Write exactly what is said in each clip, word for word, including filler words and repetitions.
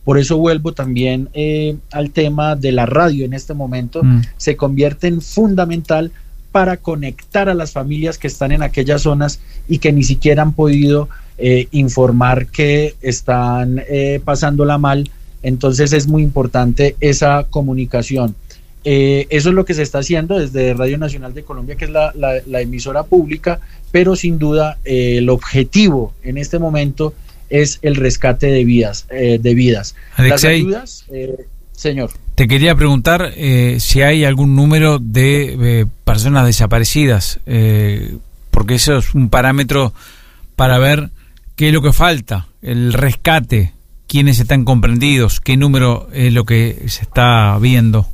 Por eso vuelvo también eh, al tema de la radio en este momento, mm. se convierte en fundamental para conectar a las familias que están en aquellas zonas y que ni siquiera han podido eh, informar que están eh, pasándola mal. Entonces es muy importante esa comunicación. Eh, eso es lo que se está haciendo desde Radio Nacional de Colombia, que es la, la, la emisora pública, pero sin duda eh, el objetivo en este momento es el rescate de vidas. Eh, de vidas. Alexei, Las ayudas, eh, señor. Te quería preguntar eh, si hay algún número de eh, personas desaparecidas, eh, porque eso es un parámetro para ver qué es lo que falta, el rescate, quiénes están comprendidos, qué número es lo que se está viendo.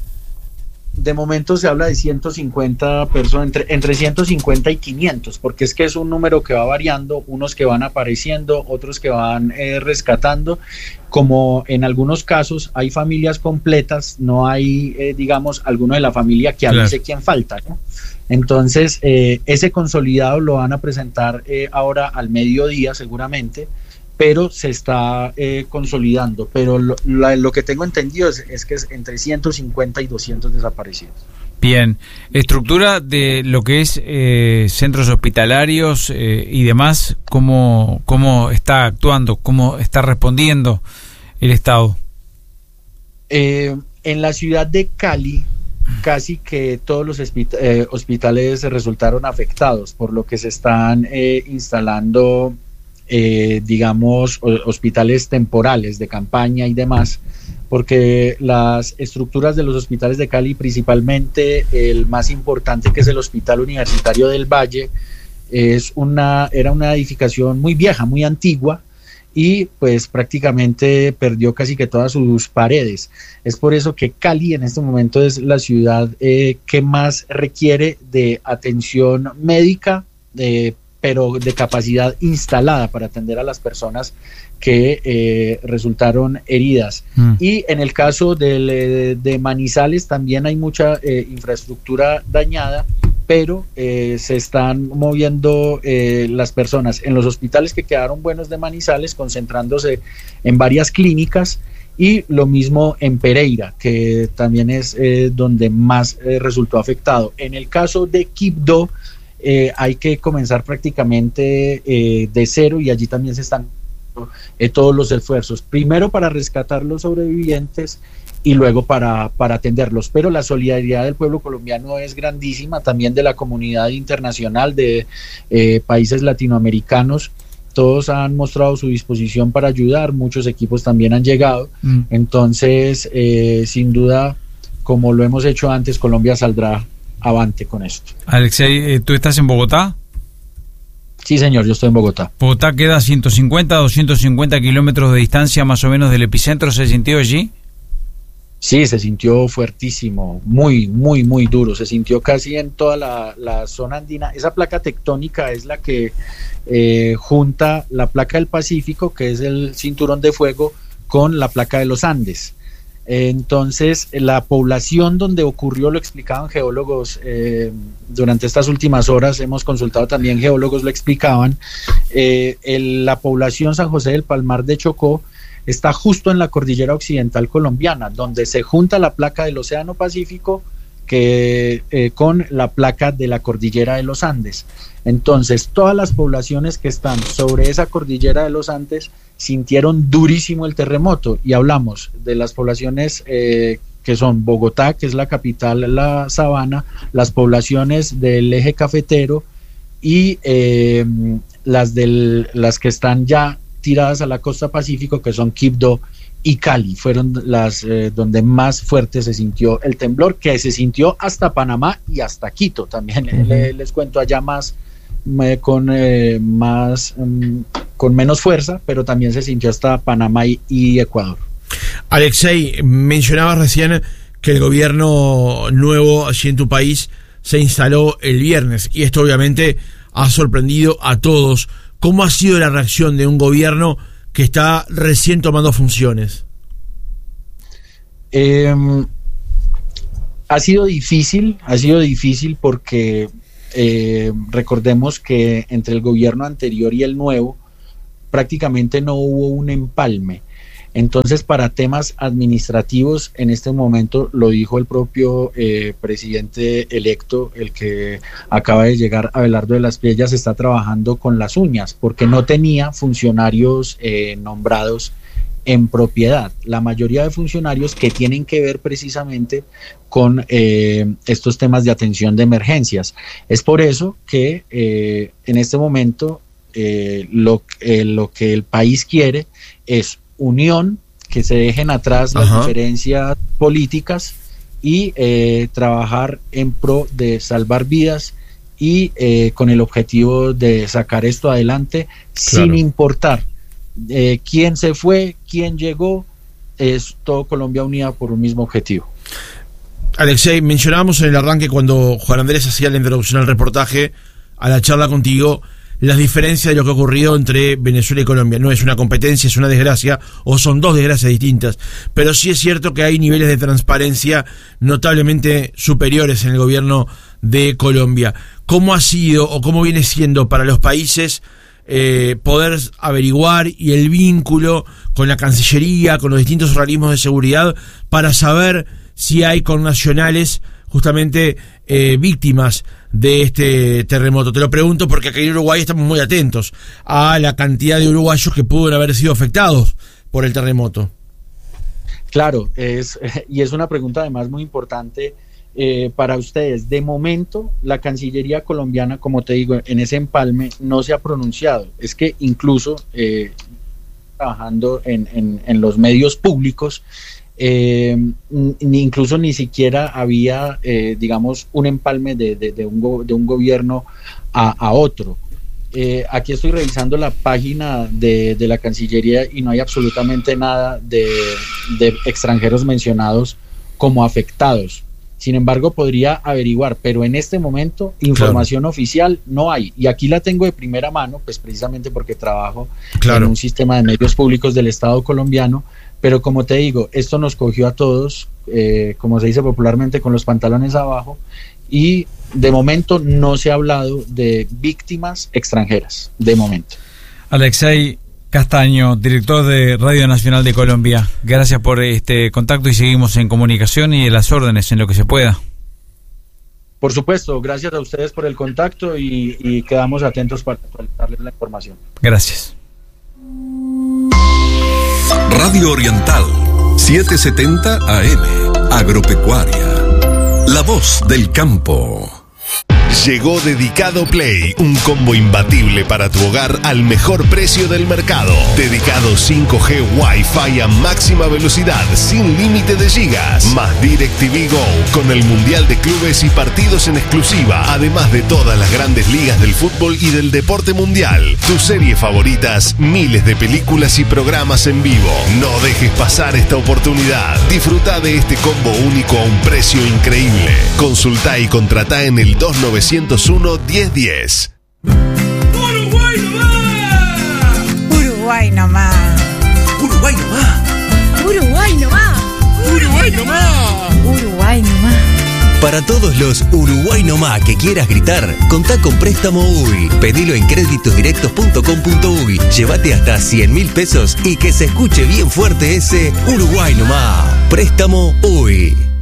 De momento se habla de ciento cincuenta personas, entre, entre ciento cincuenta y quinientos, porque es que es un número que va variando, unos que van apareciendo, otros que van eh, rescatando. Como en algunos casos hay familias completas, no hay, eh, digamos, alguno de la familia que avise claro. quién falta, ¿no? Entonces, eh, ese consolidado lo van a presentar eh, ahora al mediodía seguramente, pero se está eh, consolidando, pero lo, la, lo que tengo entendido es, es que es entre ciento cincuenta y doscientos desaparecidos. Bien, estructura de lo que es eh, centros hospitalarios eh, y demás, ¿cómo, cómo está actuando, cómo está respondiendo el Estado? Eh, en la ciudad de Cali, casi que todos los hospita- eh, hospitales resultaron afectados, por lo que se están eh, instalando Eh, digamos, hospitales temporales de campaña y demás, porque las estructuras de los hospitales de Cali, principalmente el más importante, que es el Hospital Universitario del Valle, es una, era una edificación muy vieja, muy antigua, y pues prácticamente perdió casi que todas sus paredes. Es por eso que Cali en este momento es la ciudad eh, que más requiere de atención médica, de pero de capacidad instalada para atender a las personas que eh, resultaron heridas. Mm. Y en el caso del, eh, de Manizales también hay mucha eh, infraestructura dañada, pero eh, se están moviendo eh, las personas en los hospitales que quedaron buenos de Manizales, concentrándose en varias clínicas, y lo mismo en Pereira, que también es eh, donde más eh, resultó afectado. En el caso de Quibdó, Eh, hay que comenzar prácticamente eh, de cero, y allí también se están eh, todos los esfuerzos, primero para rescatar los sobrevivientes y luego para, para atenderlos, pero la solidaridad del pueblo colombiano es grandísima, también de la comunidad internacional, de eh, países latinoamericanos. Todos han mostrado su disposición para ayudar, muchos equipos también han llegado, mm. entonces eh, sin duda, como lo hemos hecho antes, Colombia saldrá avante con esto. Alexei, ¿tú estás en Bogotá? Sí, señor, yo estoy en Bogotá. Bogotá queda a ciento cincuenta, doscientos cincuenta kilómetros de distancia más o menos del epicentro. ¿Se sintió allí? Sí, se sintió fuertísimo, muy, muy, muy duro. Se sintió casi en toda la, la zona andina. Esa placa tectónica es la que eh, junta la placa del Pacífico, que es el cinturón de fuego, con la placa de los Andes. Entonces, la población donde ocurrió, lo explicaban geólogos eh, durante estas últimas horas, hemos consultado también geólogos, lo explicaban, eh, el, la población San José del Palmar de Chocó está justo en la cordillera occidental colombiana, donde se junta la placa del Océano Pacífico que eh, con la placa de la cordillera de los Andes. Entonces, todas las poblaciones que están sobre esa cordillera de los Andes sintieron durísimo el terremoto, y hablamos de las poblaciones eh, que son Bogotá, que es la capital, la Sabana, las poblaciones del eje cafetero y eh, las, del, las que están ya tiradas a la costa Pacífico, que son Quibdó y Cali, fueron las eh, donde más fuerte se sintió el temblor, que se sintió hasta Panamá y hasta Quito también. Uh-huh. les, les cuento allá más eh, con eh, más um, con menos fuerza, pero también se sintió hasta Panamá y, y Ecuador. Alexei, mencionabas recién que el gobierno nuevo allí en tu país se instaló el viernes, y esto obviamente ha sorprendido a todos. ¿Cómo ha sido la reacción de un gobierno que está recién tomando funciones? Eh, ha sido difícil, ha sido difícil porque eh, recordemos que entre el gobierno anterior y el nuevo prácticamente no hubo un empalme. Entonces, para temas administrativos, en este momento, lo dijo el propio eh, presidente electo, el que acaba de llegar, Abelardo de las Piellas, está trabajando con las uñas, porque no tenía funcionarios eh, nombrados en propiedad. La mayoría de funcionarios que tienen que ver precisamente con eh, estos temas de atención de emergencias. Es por eso que eh, en este momento eh, lo, eh, lo que el país quiere es unión, que se dejen atrás las Ajá. diferencias políticas y eh, trabajar en pro de salvar vidas y eh, con el objetivo de sacar esto adelante, claro. sin importar eh, quién se fue, quién llegó, es todo Colombia unida por un mismo objetivo. Alexei, mencionábamos en el arranque cuando Juan Andrés hacía la introducción al reportaje, a la charla contigo, las diferencias de lo que ha ocurrido entre Venezuela y Colombia. No es una competencia, es una desgracia, o son dos desgracias distintas, pero sí es cierto que hay niveles de transparencia notablemente superiores en el gobierno de Colombia. ¿Cómo ha sido o cómo viene siendo para los países eh, poder averiguar y el vínculo con la Cancillería, con los distintos organismos de seguridad, para saber si hay connacionales justamente eh, víctimas de este terremoto? Te lo pregunto porque aquí en Uruguay estamos muy atentos a la cantidad de uruguayos que pudieron haber sido afectados por el terremoto. Claro, es, y es una pregunta además muy importante eh, para ustedes. De momento, la Cancillería colombiana, como te digo, en ese empalme no se ha pronunciado. Es que incluso eh, trabajando en, en, en los medios públicos, Eh, ni incluso ni siquiera había eh, digamos un empalme de, de, de, un, go, de un gobierno a, a otro. Eh, aquí estoy revisando la página de, de la Cancillería y no hay absolutamente nada de, de extranjeros mencionados como afectados. Sin embargo, podría averiguar, pero en este momento información claro. oficial no hay. Y aquí la tengo de primera mano, pues precisamente porque trabajo claro. en un sistema de medios públicos del Estado colombiano. Pero como te digo, esto nos cogió a todos, eh, como se dice popularmente, con los pantalones abajo, y de momento no se ha hablado de víctimas extranjeras, de momento. Alexei Castaño, director de Radio Nacional de Colombia, gracias por este contacto y seguimos en comunicación y en las órdenes en lo que se pueda. Por supuesto, gracias a ustedes por el contacto y, y quedamos atentos para darles la información. Gracias. Radio Oriental, setecientos setenta A M, Agropecuaria, la voz del campo. Llegó Dedicado Play, un combo imbatible para tu hogar al mejor precio del mercado. Dedicado cinco G Wi-Fi a máxima velocidad, sin límite de gigas. Más DirecTV Go, con el Mundial de Clubes y partidos en exclusiva, además de todas las grandes ligas del fútbol y del deporte mundial. Tus series favoritas, miles de películas y programas en vivo. No dejes pasar esta oportunidad. Disfruta de este combo único a un precio increíble. Consulta y contrata en el dos nueve cero uno, diez diez. ¡Uruguay nomás! Uruguay nomás. ¡Uruguay nomás! Uruguay nomás. ¡Uruguay nomás! Uruguay nomás. Para todos los Uruguay nomás que quieras gritar, contá con Préstamo U Y. Pedilo en créditos directos punto com punto uy. Llévate hasta cien mil pesos y que se escuche bien fuerte ese Uruguay nomás. Préstamo U Y.